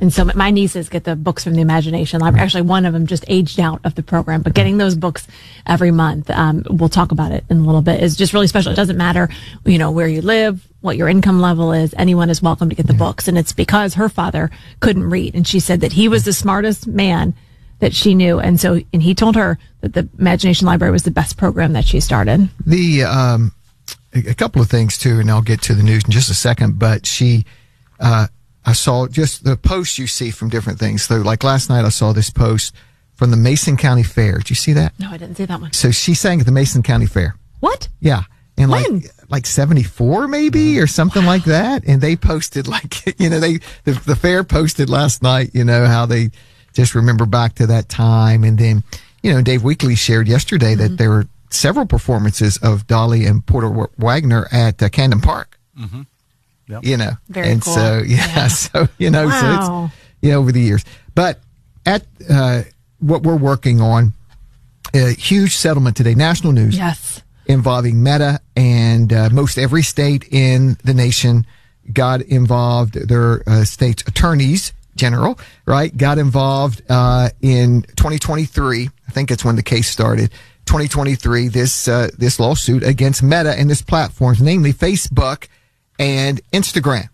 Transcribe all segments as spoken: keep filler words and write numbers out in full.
And so my nieces get the books from the Imagination Library. Actually, one of them just aged out of the program, but getting those books every month, um, we'll talk about it in a little bit, is just really special. It doesn't matter, you know, where you live, what your income level is. Anyone is welcome to get the yeah. books. And it's because her father couldn't read. And she said that he was the smartest man that she knew. And so, and he told her that the Imagination Library was the best program that she started. The, um, a couple of things too, and I'll get to the news in just a second, but she, uh, I saw just the posts you see from different things. So like last night I saw this post from the Mason County Fair. Did you see that? No, I didn't see that one. So she sang at the Mason County Fair. What? Yeah. And when? like, like seventy-four maybe or something wow. like that. And they posted like, you know, they, the, the fair posted last night, you know, how they just remember back to that time. And then, you know, Dave Weekley shared yesterday mm-hmm. that there were several performances of Dolly and Porter Wagner at uh, Camden Park. Mm-hmm. Yep. You know, Very and cool. so, yeah, yeah, so, you know, wow. so it's, you know, over the years, but at, uh, what we're working on, a huge settlement today, national news. Yes. Involving Meta, and, uh, most every state in the nation got involved. Their, uh, state's attorneys general, right, got involved, uh, in twenty twenty-three. I think it's when the case started. twenty twenty-three, this, uh, this lawsuit against Meta and its platforms, namely Facebook and Instagram.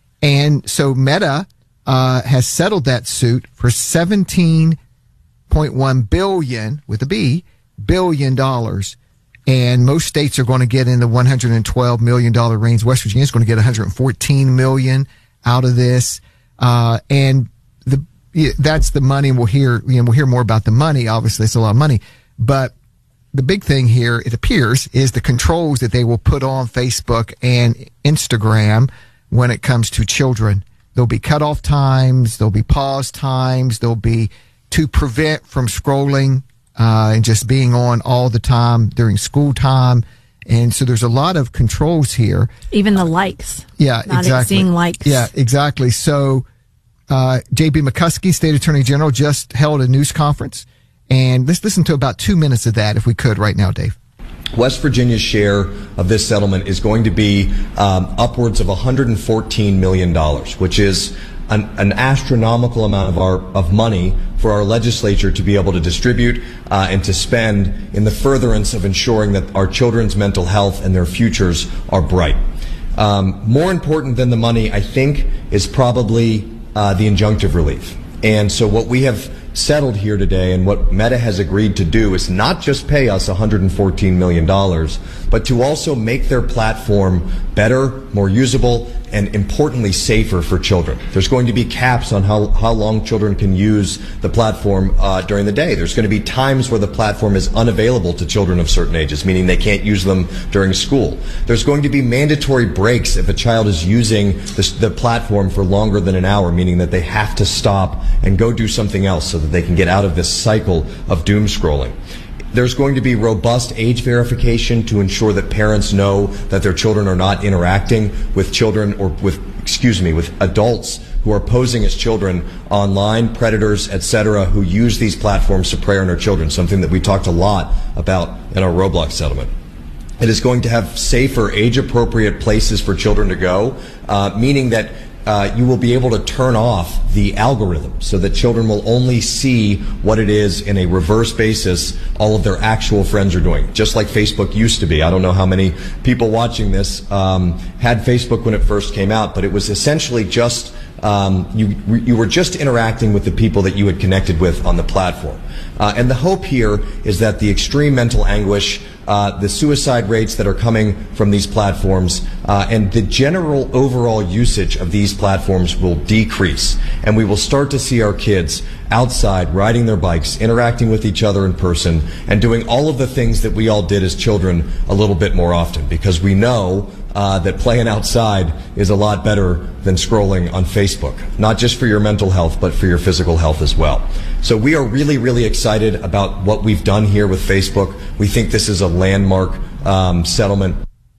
And so Meta uh has settled that suit for seventeen point one billion with a B billion dollars. And most states are going to get in the one hundred twelve million dollars range. West Virginia is going to get one hundred fourteen million out of this. Uh and the that's the money, and we'll hear you know we'll hear more about the money. Obviously it's a lot of money, but the big thing here, it appears, is the controls that they will put on Facebook and Instagram when it comes to children. There'll be cutoff times, there'll be pause times, there'll be to prevent from scrolling uh, and just being on all the time during school time. And so there's a lot of controls here. Even the likes. Yeah, Not exactly. Seeing likes. Yeah, exactly. So uh, J B McCuskey, State Attorney General, just held a news conference. And let's listen to about two minutes of that, if we could, right now, Dave. West Virginia's share of this settlement is going to be um, upwards of one hundred fourteen million dollars, which is an, an astronomical amount of our of money for our legislature to be able to distribute uh, and to spend in the furtherance of ensuring that our children's mental health and their futures are bright. Um, more important than the money, I think, is probably uh, the injunctive relief. And so what we have settled here today, and what Meta has agreed to do, is not just pay us one hundred fourteen million dollars, but to also make their platform better, more usable, and importantly safer for children. There's going to be caps on how, how long children can use the platform uh, during the day. There's going to be times where the platform is unavailable to children of certain ages, meaning they can't use them during school. There's going to be mandatory breaks if a child is using this, the platform for longer than an hour, meaning that they have to stop and go do something else so that they can get out of this cycle of doom scrolling. There's going to be robust age verification to ensure that parents know that their children are not interacting with children or with, excuse me, with adults who are posing as children online, predators, et cetera, who use these platforms to prey on our children, something that we talked a lot about in our Roblox settlement. It is going to have safer, age-appropriate places for children to go, uh, meaning that Uh, you will be able to turn off the algorithm so that children will only see what it is in a reverse basis all of their actual friends are doing, just like Facebook used to be. I don't know how many people watching this um, had Facebook when it first came out, but it was essentially just um, you, you were just interacting with the people that you had connected with on the platform. Uh, and the hope here is that the extreme mental anguish, uh, the suicide rates that are coming from these platforms, uh, and the general overall usage of these platforms will decrease. And we will start to see our kids outside, riding their bikes, interacting with each other in person, and doing all of the things that we all did as children a little bit more often, because we know Uh, that playing outside is a lot better than scrolling on Facebook, not just for your mental health, but for your physical health as well. So we are really, really excited about what we've done here with Facebook. We think this is a landmark um, settlement.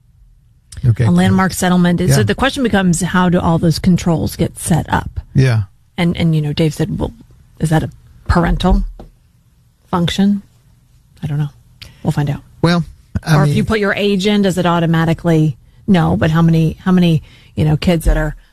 Okay. A landmark settlement. Yeah. So the question becomes, how do all those controls get set up? Yeah. And, and you know, Dave said, well, is that a parental function? I don't know. We'll find out. Well, I or mean, if you put your age in, does it automatically... No, but how many, how many, you know, kids that are,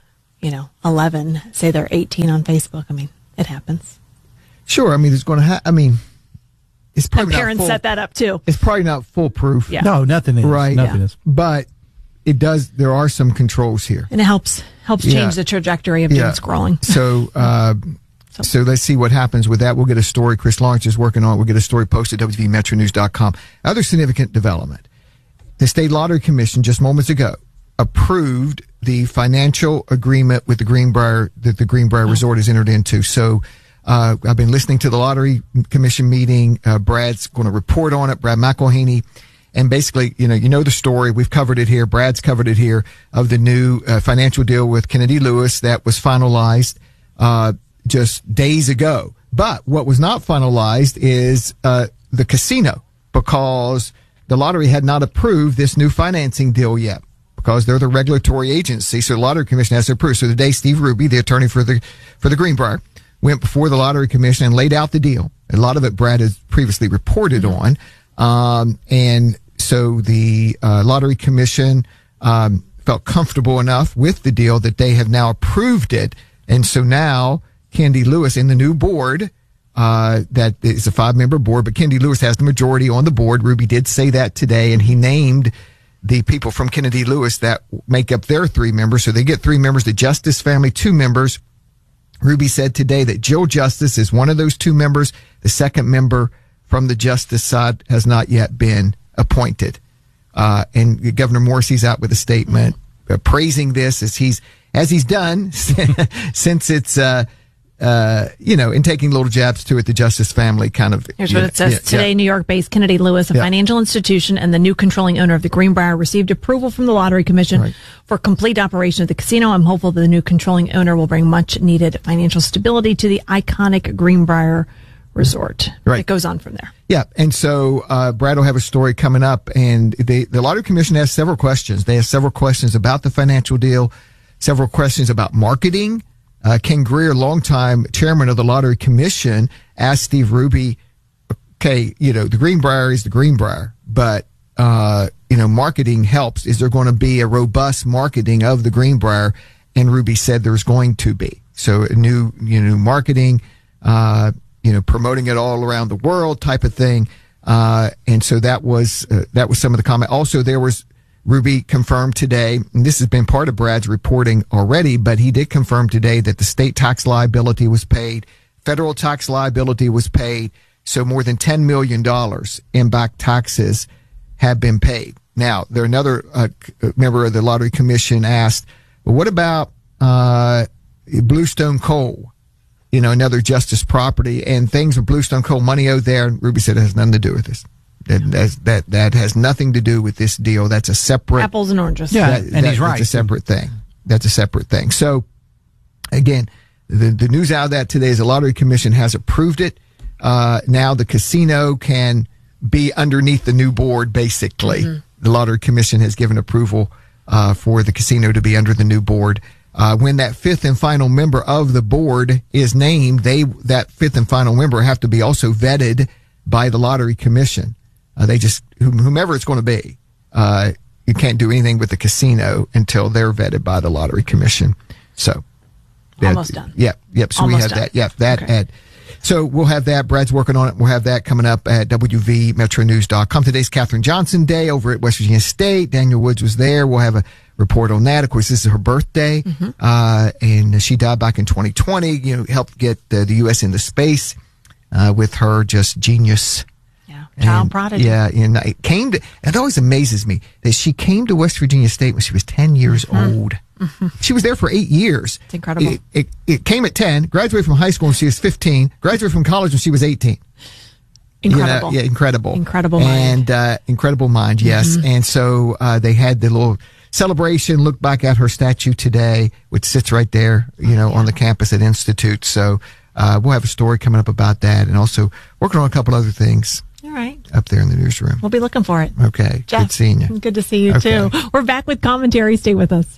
you know, eleven say they're eighteen on Facebook. I mean, it happens. Sure. I mean, it's going to happen. I mean, it's probably and parents not full, set that up too. It's probably not foolproof. Yeah. No, nothing is. Right. Nothing Yeah. is. But it does, there are some controls here. And it helps helps change Yeah. the trajectory of Yeah. doom scrolling. So, uh, So- so let's see what happens with that. We'll get a story. Chris Lawrence is working on it. We'll get a story posted at W V Metro News dot com. Other significant development. The State Lottery Commission just moments ago approved the financial agreement with the Greenbrier that the Greenbrier oh. Resort has entered into. So, uh, I've been listening to the Lottery Commission meeting. Uh, Brad's going to report on it. Brad McElhaney. And basically, you know, you know the story. We've covered it here. Brad's covered it here of the new uh, financial deal with Kennedy Lewis that was finalized, uh, just days ago. But what was not finalized is, uh, the casino, because the lottery had not approved this new financing deal yet, because they're the regulatory agency. So the Lottery Commission has to approve. So today, Steve Ruby, the attorney for the, for the Greenbrier, went before the Lottery Commission and laid out the deal. A lot of it Brad has previously reported mm-hmm. on. Um, and so the, uh, Lottery Commission, um, felt comfortable enough with the deal that they have now approved it. And so now Kennedy Lewis in the new board, uh, that is a five member board, but Kennedy Lewis has the majority on the board. Ruby did say that today, and he named the people from Kennedy Lewis that make up their three members. So they get three members, the Justice family, two members. Ruby said today that Jill Justice is one of those two members. The second member from the Justice side has not yet been appointed. Uh, and Governor Morrissey's out with a statement uh, praising this as he's, as he's done since it's, uh, uh, you know, in taking little jabs to it, the Justice family kind of. Here's what know, it says. yeah, Today, yeah. New York-based Kennedy Lewis, a Yeah. financial institution and the new controlling owner of the Greenbrier, received approval from the Lottery Commission Right. for complete operation of the casino. I'm hopeful that the new controlling owner will bring much needed financial stability to the iconic Greenbrier Resort. Right. It goes on from there. Yeah, and so uh, Brad will have a story coming up, and the the Lottery Commission has several questions. They have several questions about the financial deal, several questions about marketing. Uh, Ken Greer, longtime chairman of the Lottery Commission, asked Steve Ruby, okay, you know, the Greenbrier is the Greenbrier, but, uh, you know, marketing helps. Is there going to be a robust marketing of the Greenbrier? And Ruby said there's going to be. So a new, you know, marketing, uh, you know, promoting it all around the world type of thing. Uh, and so that was, uh, that was some of the comment. Also, there was, Ruby confirmed today, and this has been part of Brad's reporting already, but he did confirm today that the state tax liability was paid, federal tax liability was paid, so more than ten million dollars in back taxes have been paid. Now, there another uh, member of the Lottery Commission asked, well, what about uh, Bluestone Coal? You know, another Justice property and things with Bluestone Coal, money owed there. And Ruby said it has nothing to do with this. That, that's, that that has nothing to do with this deal. That's a separate apples and oranges. Yeah, that, and that, he's right. That's a separate thing. That's a separate thing. So, again, the the news out of that today is the Lottery Commission has approved it. Uh, now the casino can be underneath the new board. Basically, mm-hmm. the Lottery Commission has given approval uh, for the casino to be under the new board. Uh, when that fifth and final member of the board is named, they that fifth and final member have to be also vetted by the Lottery Commission. Uh, they just, whomever it's going to be, uh, you can't do anything with the casino until they're vetted by the Lottery Commission. So. That, Almost done. Yep. Yep. So Almost we have done. that. Yep. That Okay. at, so we'll have that. Brad's working on it. We'll have that coming up at W V Metro News dot com. Today's Katherine Johnson Day over at West Virginia State. Daniel Woods was there. We'll have a report on that. Of course, this is her birthday. Mm-hmm. Uh, and she died back in twenty twenty, you know, helped get uh, the U S into space, uh, with her just genius. Child And, prodigy. Yeah, and it came to, it always amazes me that she came to West Virginia State when she was ten years mm-hmm. old. Mm-hmm. She was there for eight years. It's incredible. It, it, it came at ten, graduated from high school when she was fifteen, graduated from college when she was eighteen. Incredible. You know, yeah, incredible. Incredible mind. And, uh, incredible mind, yes. Mm-hmm. And so, uh, they had the little celebration, look back at her statue today, which sits right there, you know, yeah. on the campus at Institute. So, uh, we'll have a story coming up about that and also working on a couple other things. All right. Up there in the newsroom. We'll be looking for it. Okay. Jeff, good seeing you. Good to see you Okay. too. We're back with commentary. Stay with us.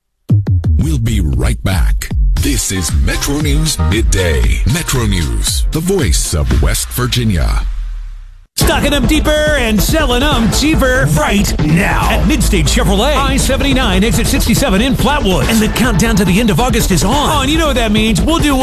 We'll be right back. This is Metro News Midday. Metro News, the voice of West Virginia. Stocking them deeper and selling them cheaper right now at Midstate Chevrolet, I seventy-nine, exit sixty-seven in Flatwood. And the countdown to the end of August is on. Oh, and you know what that means. We'll do